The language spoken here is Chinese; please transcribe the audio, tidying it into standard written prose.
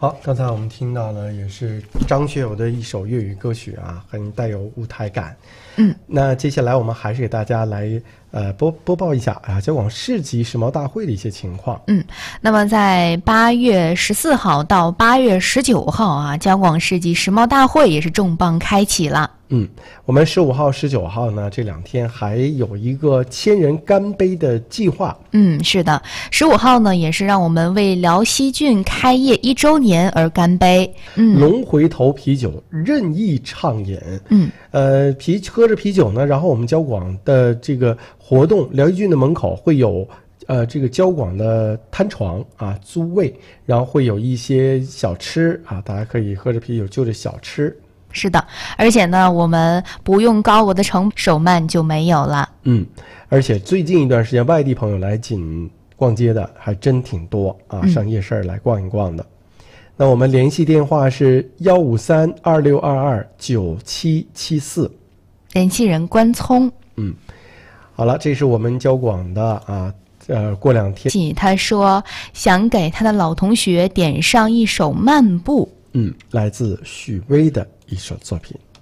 好，刚才我们听到了也是张学友的一首粤语歌曲啊，很带有舞台感。那接下来我们还是给大家来播报一下啊交广世纪时髦大会的一些情况。 那么在8月14号到8月19号啊，交广世纪时髦大会也是重磅开启了。 我们15号、19号呢，这2天还有一个千人干杯的计划。 是的，15号呢也是让我们为辽西郡开业1周年而干杯。 龙回头啤酒任意畅饮。喝着啤酒呢，然后我们交广的这个活动，辽西郡的门口会有这个交广的摊床啊，租位，然后会有一些小吃啊，大家可以喝着啤酒就着小吃。 是的，而且呢，我们不用高额的成本，手慢就没有了。 而且最近一段时间，外地朋友来锦逛街的还真挺多啊，上夜市来逛一逛的。那我们联系电话是153-2622-9774， 联系人关聪。 好了，这是我们交广的过2天。 他说想给他的老同学点上一首《漫步》。 来自许巍的一首作品。